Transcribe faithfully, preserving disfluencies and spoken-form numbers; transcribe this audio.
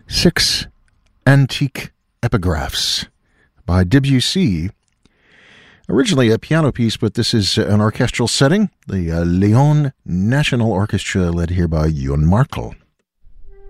Six Antique Epigraphs by Debussy. Originally a piano piece, but this is an orchestral setting. The uh, Lyon National Orchestra, led here by Jon Markl.